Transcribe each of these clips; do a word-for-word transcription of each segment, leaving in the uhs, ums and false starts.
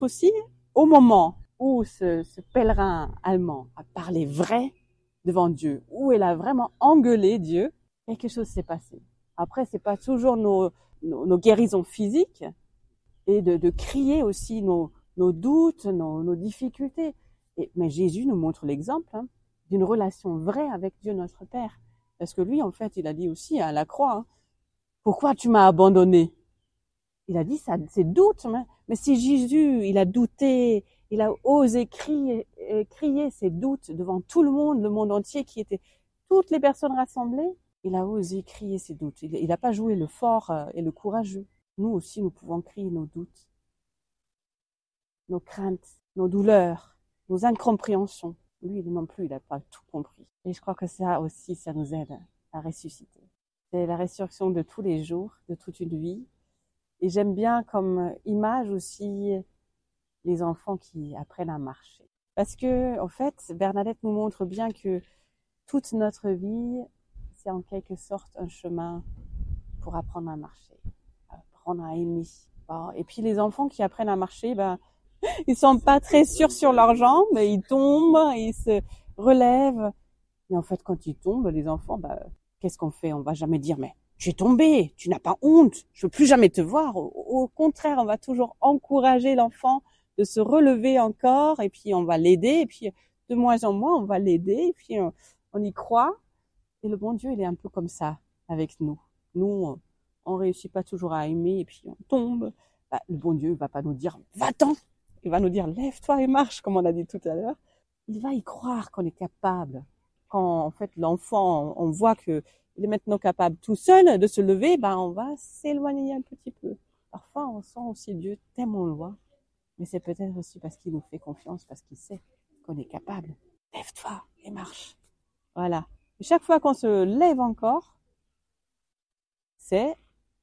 Aussi, au moment où ce, ce pèlerin allemand a parlé vrai devant Dieu, où elle a vraiment engueulé Dieu, quelque chose s'est passé. Après, c'est pas toujours nos, nos, nos guérisons physiques, et de, de crier aussi nos, nos doutes, nos, nos difficultés. Et, mais Jésus nous montre l'exemple hein, d'une relation vraie avec Dieu notre Père. Parce que lui, en fait, il a dit aussi à la croix, hein, pourquoi tu m'as abandonné? Il a dit ça, ses doutes. Mais, mais si Jésus, il a douté, il a osé crier, crier ses doutes devant tout le monde, le monde entier qui était, toutes les personnes rassemblées, il a osé crier ses doutes. Il n'a pas joué le fort et le courageux. Nous aussi, nous pouvons crier nos doutes, nos craintes, nos douleurs, nos incompréhensions. Lui non plus, il n'a pas tout compris. Et je crois que ça aussi, ça nous aide à ressusciter. C'est la résurrection de tous les jours, de toute une vie. Et j'aime bien comme image aussi les enfants qui apprennent à marcher. Parce que, en fait, Bernadette nous montre bien que toute notre vie, c'est en quelque sorte un chemin pour apprendre à marcher, apprendre à aimer. Et puis les enfants qui apprennent à marcher, ben, ils sont pas très sûrs sur leurs jambes, ils tombent, ils se relèvent. Et en fait, quand ils tombent, les enfants, ben, qu'est-ce qu'on fait? On va jamais dire, mais tu es tombé, tu n'as pas honte, je veux plus jamais te voir. Au, au contraire, on va toujours encourager l'enfant de se relever encore, et puis on va l'aider, et puis de moins en moins, on va l'aider, et puis on, on y croit. Et le bon Dieu, il est un peu comme ça avec nous. Nous, on, on réussit pas toujours à aimer, et puis on tombe. Bah, le bon Dieu, il va pas nous dire, va-t'en. Il va nous dire, lève-toi et marche, comme on a dit tout à l'heure. Il va y croire qu'on est capable. Quand, en fait, l'enfant, on voit que il est maintenant capable tout seul de se lever, bah, on va s'éloigner un petit peu. Parfois, on sent aussi Dieu tellement loin. Mais c'est peut-être aussi parce qu'il nous fait confiance, parce qu'il sait qu'on est capable. Lève-toi et marche. Voilà. Et chaque fois qu'on se lève encore, c'est,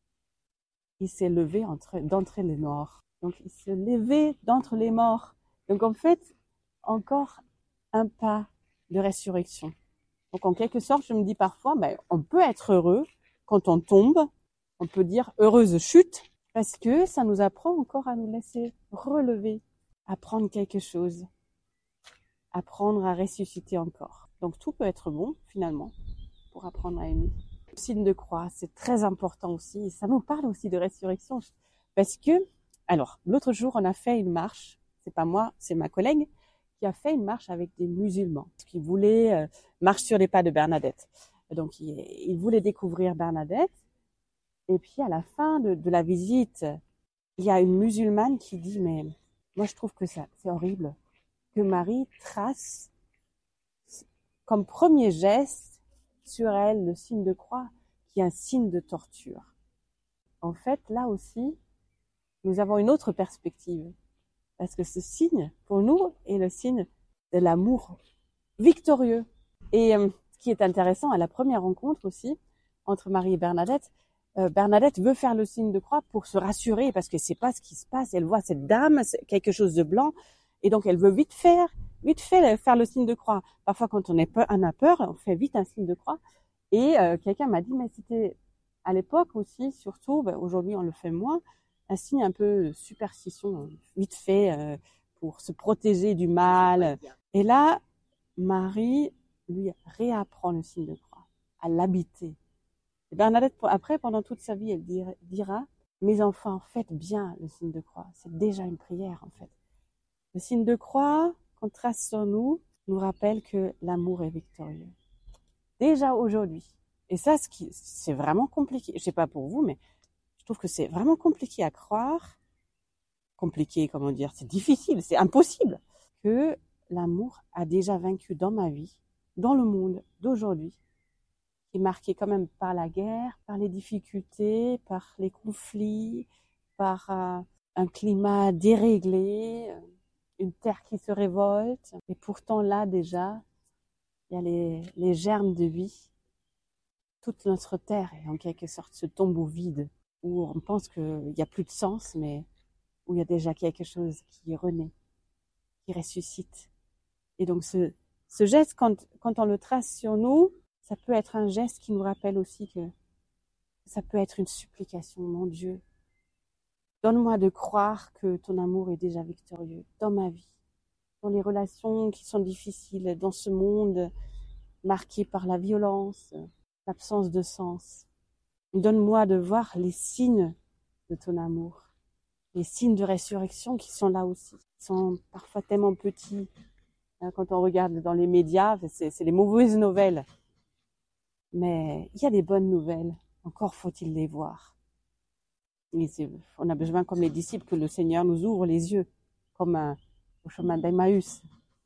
il s'est levé entre, d'entre les morts. Donc, il s'est levé d'entre les morts. Donc, en fait, encore un pas de résurrection. Donc, en quelque sorte, je me dis parfois, ben, on peut être heureux quand on tombe. On peut dire heureuse chute parce que ça nous apprend encore à nous laisser relever, apprendre quelque chose, apprendre à ressusciter encore. Donc, tout peut être bon, finalement, pour apprendre à aimer. Le signe de croix, c'est très important aussi. Et ça nous parle aussi de résurrection. Parce que, alors, l'autre jour, on a fait une marche. C'est pas moi, c'est ma collègue qui a fait une marche avec des musulmans. Qui voulaient euh, marcher sur les pas de Bernadette. Donc, ils il voulaient découvrir Bernadette. Et puis, à la fin de, de la visite, il y a une musulmane qui dit, mais moi, je trouve que ça, c'est horrible que Marie trace comme premier geste sur elle le signe de croix, qui est un signe de torture. En fait, là aussi, nous avons une autre perspective. Parce que ce signe, pour nous, est le signe de l'amour victorieux. Et euh, ce qui est intéressant, à la première rencontre aussi, entre Marie et Bernadette, euh, Bernadette veut faire le signe de croix pour se rassurer, parce qu'elle ne sait pas ce qui se passe. Elle voit cette dame, quelque chose de blanc, et donc elle veut vite faire, vite fait faire le signe de croix. Parfois, quand on, est peur, on a peur, on fait vite un signe de croix. Et euh, quelqu'un m'a dit, mais c'était à l'époque aussi, surtout, ben, aujourd'hui on le fait moins, un signe un peu de superstition, vite fait, euh, pour se protéger du mal. Et là, Marie lui réapprend le signe de croix, à l'habiter. Et Bernadette, après, pendant toute sa vie, elle dira, mes enfants, faites bien le signe de croix. C'est déjà une prière, en fait. Le signe de croix qu'on trace sur nous nous rappelle que l'amour est victorieux. Déjà aujourd'hui. Et ça, ce qui, c'est vraiment compliqué. Je sais pas pour vous, mais je trouve que c'est vraiment compliqué à croire. Compliqué, comment dire, c'est difficile, c'est impossible. Que l'amour a déjà vaincu dans ma vie, dans le monde d'aujourd'hui, qui est marqué quand même par la guerre, par les difficultés, par les conflits, par euh, un climat déréglé, une terre qui se révolte. Et pourtant là déjà, il y a les, les germes de vie. Toute notre terre est en quelque sorte ce tombeau vide, où on pense qu'il n'y a plus de sens, mais où il y a déjà quelque chose qui renaît, qui ressuscite. Et donc ce, ce geste, quand, quand on le trace sur nous, ça peut être un geste qui nous rappelle aussi que ça peut être une supplication. Mon Dieu, Donne-moi de croire que ton amour est déjà victorieux dans ma vie, dans les relations qui sont difficiles, dans ce monde marqué par la violence, l'absence de sens. Donne-moi de voir les signes de ton amour, les signes de résurrection qui sont là aussi, qui sont parfois tellement petits. Quand on regarde dans les médias, c'est, c'est les mauvaises nouvelles. Mais il y a des bonnes nouvelles, encore faut-il les voir. Et c'est, on a besoin, comme les disciples, que le Seigneur nous ouvre les yeux, comme un, au chemin d'Emmaüs.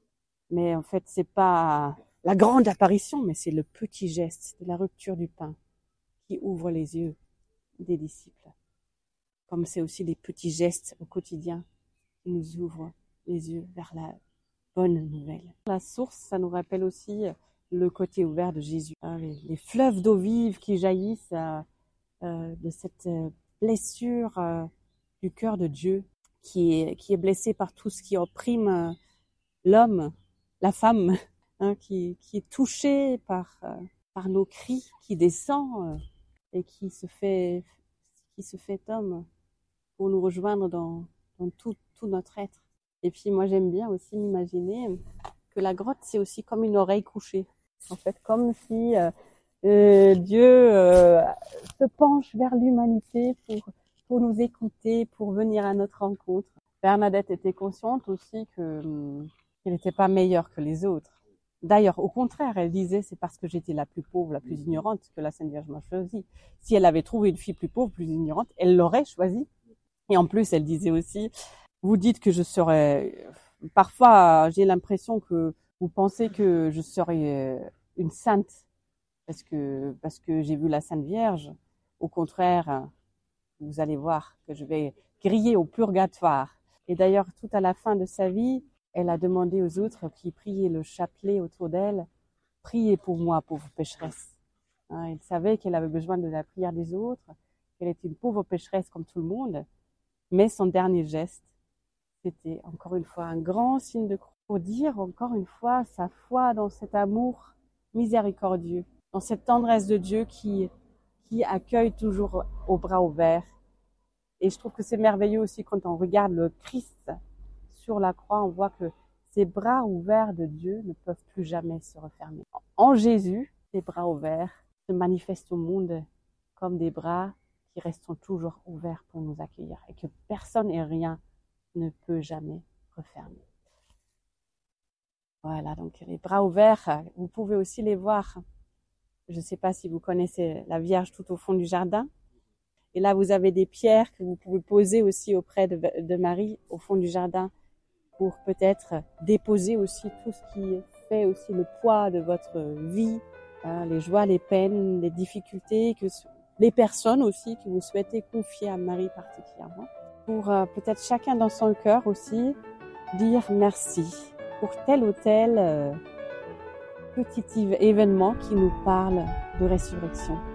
Mais en fait, c'est pas la grande apparition, mais c'est le petit geste de la rupture du pain qui ouvre les yeux des disciples. Comme c'est aussi les petits gestes au quotidien qui nous ouvrent les yeux vers la bonne nouvelle. La source, ça nous rappelle aussi le côté ouvert de Jésus. Les, les fleuves d'eau vive qui jaillissent euh, euh, de cette blessure euh, du cœur de Dieu qui est, qui est blessé par tout ce qui opprime euh, l'homme, la femme, hein, qui, qui est touché par, euh, par nos cris, qui descend euh, et qui se fait, qui se fait homme pour nous rejoindre dans, dans tout, tout notre être. Et puis moi j'aime bien aussi m'imaginer que la grotte c'est aussi comme une oreille couchée. En fait, comme si euh, euh, Dieu euh, se penche vers l'humanité pour, pour nous écouter, pour venir à notre rencontre. Bernadette était consciente aussi que hum, qu'elle n'était pas meilleure que les autres. D'ailleurs, au contraire, elle disait c'est parce que j'étais la plus pauvre, la plus ignorante que la Sainte Vierge m'a choisie. Si elle avait trouvé une fille plus pauvre, plus ignorante, elle l'aurait choisie. Et en plus, elle disait aussi, vous dites que je serais, parfois j'ai l'impression que vous pensez que je serais une sainte parce que, parce que j'ai vu la Sainte Vierge. Au contraire, vous allez voir que je vais griller au purgatoire. Et d'ailleurs, tout à la fin de sa vie, elle a demandé aux autres qui priaient le chapelet autour d'elle, priez pour moi, pauvre pécheresse. Hein, elle savait qu'elle avait besoin de la prière des autres, qu'elle était une pauvre pécheresse comme tout le monde. Mais son dernier geste, c'était encore une fois un grand signe de croix pour dire encore une fois sa foi dans cet amour miséricordieux, dans cette tendresse de Dieu qui, qui accueille toujours aux bras ouverts. Et je trouve que c'est merveilleux aussi quand on regarde le Christ sur la croix, on voit que ces bras ouverts de Dieu ne peuvent plus jamais se refermer. En Jésus, ces bras ouverts se manifestent au monde comme des bras qui restent toujours ouverts pour nous accueillir et que personne et rien ne peut jamais refermer. Voilà, donc les bras ouverts, vous pouvez aussi les voir. Je ne sais pas si vous connaissez la Vierge tout au fond du jardin. Et là, vous avez des pierres que vous pouvez poser aussi auprès de, de Marie au fond du jardin pour peut-être déposer aussi tout ce qui fait aussi le poids de votre vie, hein, les joies, les peines, les difficultés, que les personnes aussi que vous souhaitez confier à Marie particulièrement, pour euh, peut-être chacun dans son cœur aussi dire merci pour tel ou tel euh, petit événement qui nous parle de résurrection.